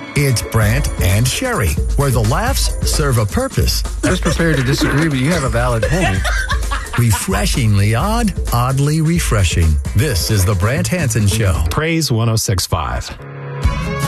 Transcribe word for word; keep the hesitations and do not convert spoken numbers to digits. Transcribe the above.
It's Brant and Sherry, where the laughs serve a purpose. I was prepared to disagree, but you have a valid point. Refreshingly odd, oddly refreshing. This is the Brant Hansen Show. Praise one oh six point five.